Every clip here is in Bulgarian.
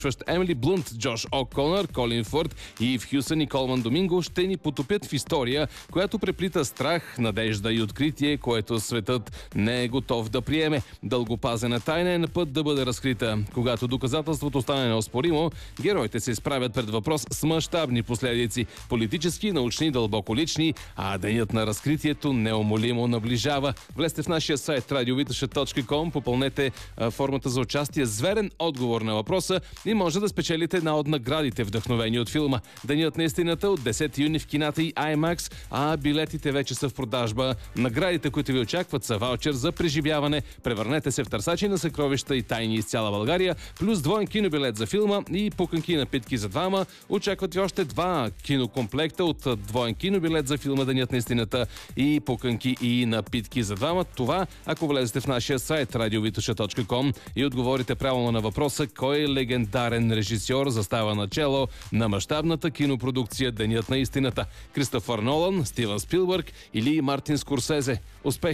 Емили Блънт, Джош О'Конър, Колин Фърт и в Хюсън и Колман Доминго ще ни потопят в история, която преплита страх, надежда и откритие, което светът не е готов да приеме. Дългопазена тайна е на път да бъде разкрита. Когато доказателството стане неоспоримо, героите се изправят пред въпрос с мащабни последици – политически, научни, дълбоко лични, а денят на разкритието неумолимо наближава. Влезте в нашия сайт radiovitaša.com, попълнете формата за участие с верен отговор на въпроса и може да спечелите една от наградите, вдъхновени от филма. Денят на истината от 10 юни в кината и IMAX, а билетите вече са в продажба. Наградите, които ви очакват, са ваучер за преживяване. Превърнете се в търсачи на съкровища и тайни из цяла България, плюс двоен кинобилет за филма и пуканки и напитки за двама. Очакват ви още 2 кинокомплекта от двоен кинобилет за филма Денят на истината и пуканки и напитки за двама. Това, ако влезете в нашия сайт radiovitaša.com и отговорите правилно на въпроса кой е легендарен режисьор застава начело на мащабната кинопродукция Денят на истината. Кристофър Нолан, Стивън Спилбърг или Мартин Скорсезе. Успех!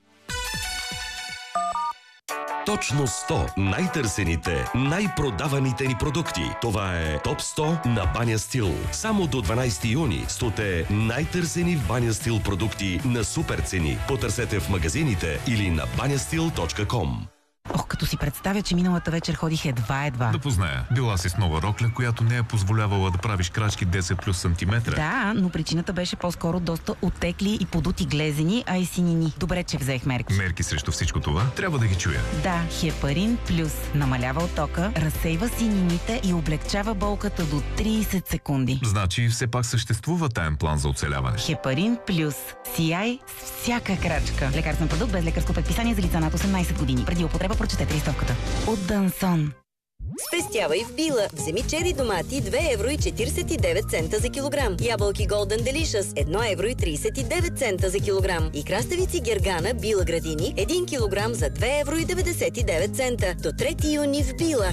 Точно 100 най-търсените, най-продаваните ни продукти. Това е Топ 100 на Баня Стил. Само до 12 юни 100-те най-търсени в Баня Стил продукти на супер цени. Потърсете в магазините или на banyaStil.com. Ох, като си представя, че миналата вечер ходих едва. Да позная. Била си с нова рокля, която не е позволявала да правиш крачки 10 плюс сантиметра. Да, но причината беше по-скоро доста оттекли и подути глезени, а и синини. Добре, че взех мерки. Мерки срещу всичко това? Трябва да ги чуя. Да, Хепарин плюс намалява оттока, разсейва синините и облегчава болката до 30 секунди. Значи все пак съществува таен план за оцеляване. Хепарин плюс. Сияй с всяка крачка. Лекарствен продукт без лекарско предписание за лица над 18 години. Преди употреба прочетете листовката. От Дансон. Спестявай в Била. Вземи чери домати 2 евро и 49 цента за килограм. Ябълки Golden Delicious 1 евро и 39 цента за килограм. И краставици Гергана Била Градини 1 килограм за 2 евро и 99 цента. До 3 юни в Била.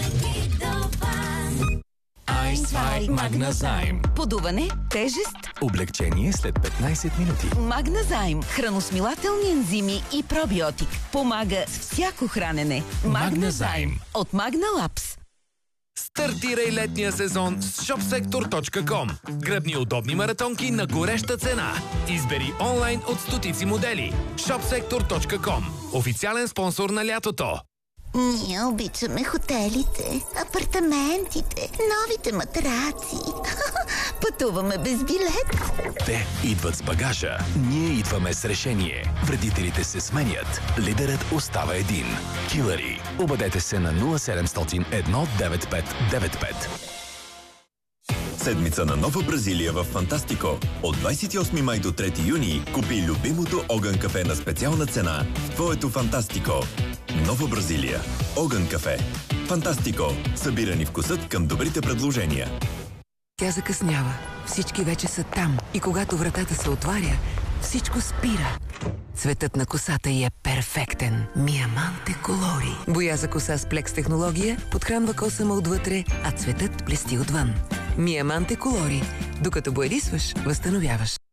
Айсвай Магназайм. Подуване, тежест, Облегчение след 15 минути. Магназайм. Храносмилателни ензими и пробиотик. Помага с всяко хранене. Магназайм. От Магна Лапс. Стартирай летния сезон с shopsektor.com. Гръбни удобни маратонки на гореща цена. Избери онлайн от стотици модели. shopsektor.com. Официален спонсор на лятото. Ние обичаме хотелите, апартаментите, новите матраци. Пътуваме без билет. Те идват с багажа, ние идваме с решение. Вредителите се сменят. Лидерът остава един. Килъри. Обадете се на 0700 19595. Седмица на Нова Бразилия в Фантастико. От 28 май до 3 юни купи любимото Огън кафе на специална цена в твоето Фантастико. Нова Бразилия. Огън кафе. Фантастико. Събирани вкусът към добрите предложения. Тя закъснява. Всички вече са там. И когато вратата се отваря, всичко спира. Цветът на косата й е перфектен. Миаманте Колори. Боя за коса с плекс технология подхранва косама отвътре, а цветът блести отвън. Миаманте Колори. Докато боядисваш, възстановяваш.